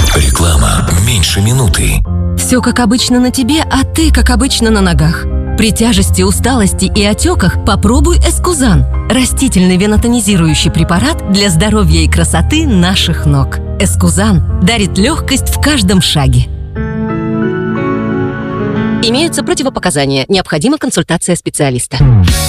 Реклама. Меньше минуты. Все как обычно на тебе, а ты как обычно на ногах. При тяжести, усталости и отеках попробуй Эскузан. Растительный венотонизирующий препарат для здоровья и красоты наших ног. Эскузан дарит легкость в каждом шаге. Имеются противопоказания. Необходима консультация специалиста.